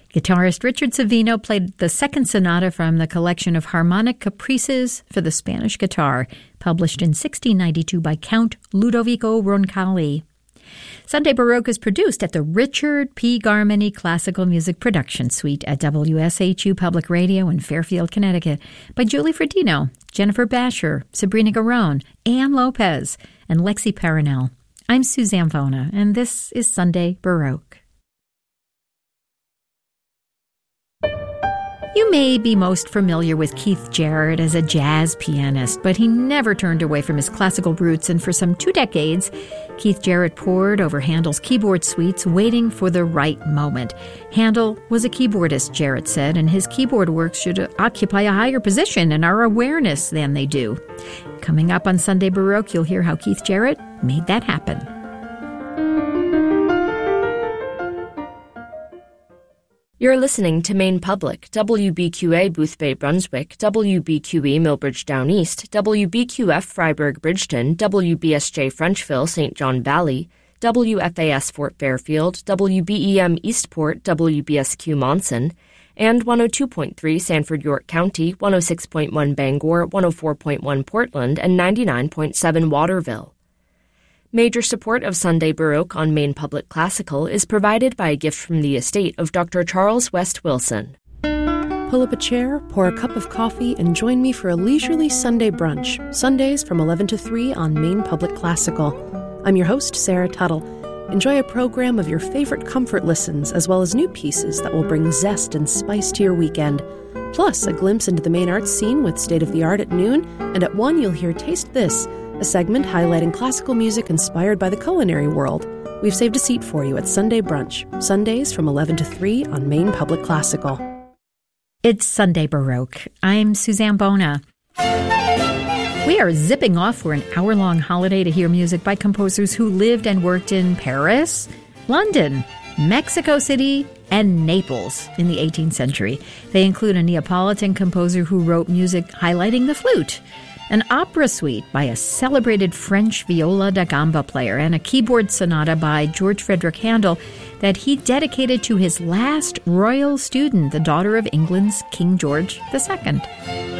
Guitarist Richard Savino played the second sonata from the collection of harmonic caprices for the Spanish guitar, published in 1692 by Count Ludovico Roncalli. Sunday Baroque is produced at the Richard P. Garmany Classical Music Production Suite at WSHU Public Radio in Fairfield, Connecticut by Julie Frodino, Jennifer Basher, Sabrina Garone, Ann Lopez, and Lexi Parinel. I'm Suzanne Vona, and this is Sunday Baroque. You may be most familiar with Keith Jarrett as a jazz pianist, but he never turned away from his classical roots, and for some 2 decades, Keith Jarrett pored over Handel's keyboard suites, waiting for the right moment. Handel was a keyboardist, Jarrett said, and his keyboard works should occupy a higher position in our awareness than they do. Coming up on Sunday Baroque, you'll hear how Keith Jarrett made that happen. You're listening to Maine Public, WBQA Boothbay Brunswick, WBQE Millbridge Down East, WBQF Freiburg Bridgeton, WBSJ Frenchville St. John Valley, WFAS Fort Fairfield, WBEM Eastport, WBSQ Monson, and 102.3 Sanford York County, 106.1 Bangor, 104.1 Portland, and 99.7 Waterville. Major support of Sunday Baroque on Maine Public Classical is provided by a gift from the estate of Dr. Charles West Wilson. Pull up a chair, pour a cup of coffee, and join me for a leisurely Sunday brunch, Sundays from 11 to 3 on Maine Public Classical. I'm your host, Sarah Tuttle. Enjoy a program of your favorite comfort listens, as well as new pieces that will bring zest and spice to your weekend. Plus, a glimpse into the Maine arts scene with State of the Art at noon, and at 1 you'll hear Taste This, a segment highlighting classical music inspired by the culinary world. We've saved a seat for you at Sunday Brunch, Sundays from 11 to 3 on Maine Public Classical. It's Sunday Baroque. I'm Suzanne Bona. We are zipping off for an hour-long holiday to hear music by composers who lived and worked in Paris, London, Mexico City, and Naples in the 18th century. They include a Neapolitan composer who wrote music highlighting the flute, an opera suite by a celebrated French viola da gamba player, and a keyboard sonata by George Frederick Handel that he dedicated to his last royal student, the daughter of England's King George II.